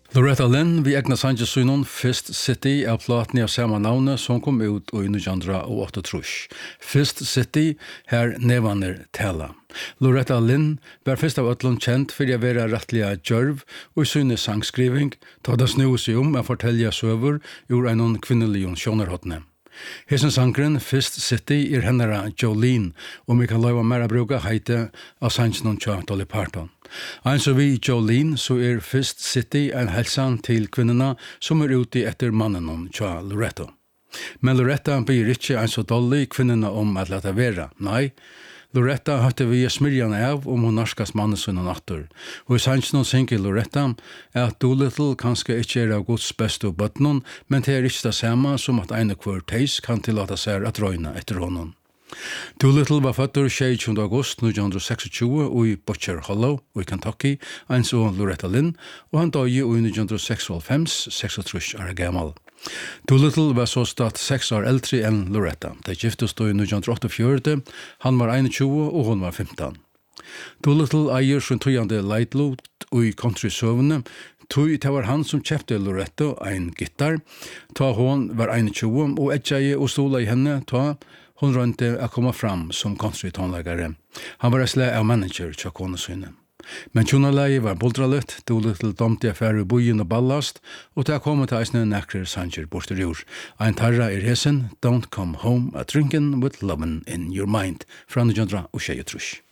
Loretta Lynn vi egna sanjesunon Fist City av platni av samma navne som kom ut i 1988. Fist City her nevaner tala. Loretta Lynn var først av ötlun kjent for å være rettliga djørv og i synne sangskriving, ta det snu seg å fortelja søver ur en kvinneligon sjonerhåttne. Hesen sangren Fist City hennara Jolene, og vi kan lova mer bruka heite av sangen tja Dolly Parton. Ein så vi Jolene, så Fist City en helsan til kvinnerna som ute etter mannen tja Loretta. Men Loretta blir ikke en så Dolly kvinnerna at leta vera. Nei, Loretta hørte vi smirjane av hun norskas mannesunnen natter. Og i sannsyn synger Loretta at Doolittle kanskje ikke av Guds beste bøtnen, men det ikke det samme som at en hver teis kan tillata seg at røyna etter honom. Doolittle var født 16. august 1926 i Butcher Hollow i Kentucky, eins og Loretta Lynn, og han døde i 1956, 36 år gammel. Doolittle var så stad 6 år eldre enn Loretta. De giftes i 1948, han var 21 og hun var 15. Doolittle eier sin tøyande leitlot i countrysøvene, det var han som kjøpte Loretta en gitar, ta hon var 21 og etjei og stola i henne, ta hon rønte å komme fram som country-tonleggere. Han var slet av manager til konesynet. Men tjonalei var boldralet, Doolittle domte affære bojen og ballast, og til å komme til eisne nekrer sanger borterjord. Ein tarra hesen, Don't Come Home a Drinkin' with Lovin' in Your Mind, fra 1923.